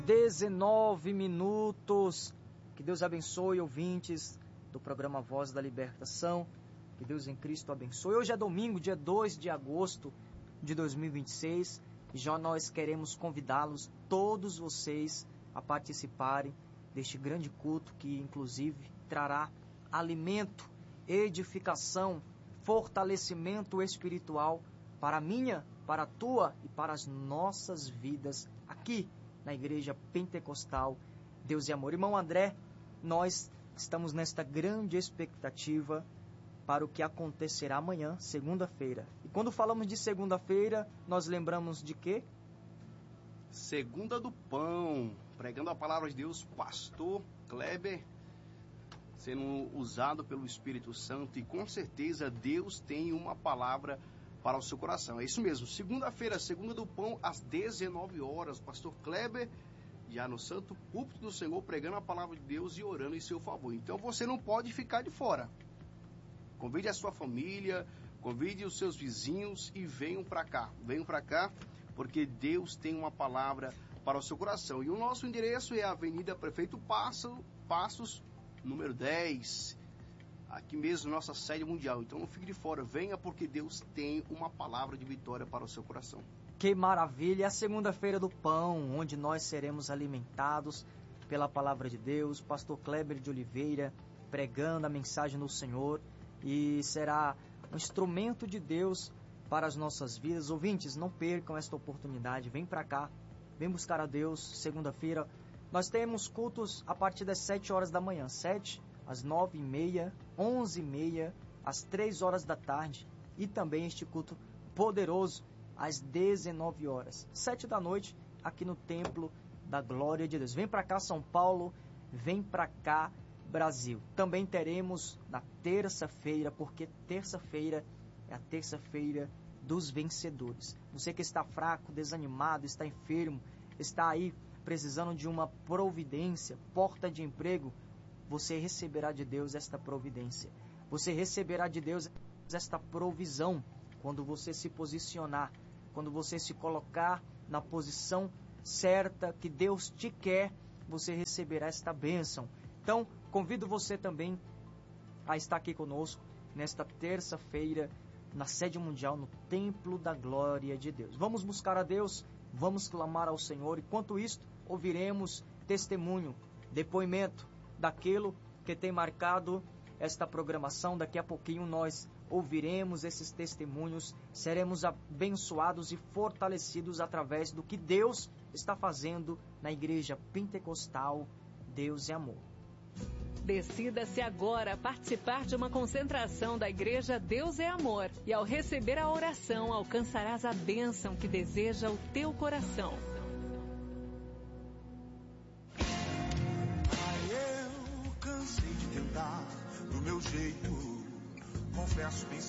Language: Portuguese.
19 minutos. Que Deus abençoe, ouvintes do programa Voz da Libertação. Que Deus em Cristo abençoe. Hoje é domingo, dia 2 de agosto de 2026. E já nós queremos convidá-los, todos vocês, a participarem deste grande culto que, inclusive, trará alimento, edificação, fortalecimento espiritual para a minha, para a tua e para as nossas vidas aqui na Igreja Pentecostal Deus e Amor. Irmão André, nós estamos nesta grande expectativa para o que acontecerá amanhã, segunda-feira. E quando falamos de segunda-feira, nós lembramos de quê? Segunda do Pão, pregando a palavra de Deus, pastor Kleber, sendo usado pelo Espírito Santo, e com certeza Deus tem uma palavra para o seu coração. É isso mesmo, segunda-feira, segunda do Pão, às 19 horas, pastor Kleber, já no santo púlpito do Senhor, pregando a palavra de Deus e orando em seu favor. Então você não pode ficar de fora. Convide a sua família, convide os seus vizinhos e venham para cá. Venham para cá, porque Deus tem uma palavra para o seu coração. E o nosso endereço é a Avenida Prefeito Passos, número 10. Aqui mesmo, nossa sede mundial. Então não fique de fora, venha, porque Deus tem uma palavra de vitória para o seu coração. Que maravilha! É a segunda-feira do pão, onde nós seremos alimentados pela palavra de Deus. Pastor Kleber de Oliveira pregando a mensagem do Senhor, e será um instrumento de Deus para as nossas vidas. Ouvintes, não percam esta oportunidade. Vem para cá, vem buscar a Deus. Segunda-feira nós temos cultos a partir das 7 horas da manhã, 7 às 9h30, 11h30, às 3 horas da tarde, e também este culto poderoso às 19 horas, 7 da noite, aqui no Templo da Glória de Deus. Vem para cá, São Paulo, vem para cá, Brasil. Também teremos na terça-feira, porque terça-feira é a terça-feira dos vencedores. Você que está fraco, desanimado, está enfermo, está aí precisando de uma providência, porta de emprego, você receberá de Deus esta providência. Você receberá de Deus esta provisão quando você se posicionar, quando você se colocar na posição certa que Deus te quer, você receberá esta bênção. Então, convido você também a estar aqui conosco nesta terça-feira, na sede mundial, no Templo da Glória de Deus. Vamos buscar a Deus, vamos clamar ao Senhor. Enquanto isto, ouviremos testemunho, depoimento daquilo que tem marcado esta programação. Daqui a pouquinho nós ouviremos esses testemunhos, seremos abençoados e fortalecidos através do que Deus está fazendo na Igreja Pentecostal Deus e Amor. Decida-se agora participar de uma concentração da Igreja Deus é Amor, e ao receber a oração alcançarás a bênção que deseja o teu coração. Eu cansei de tentar do meu jeito, confesso bem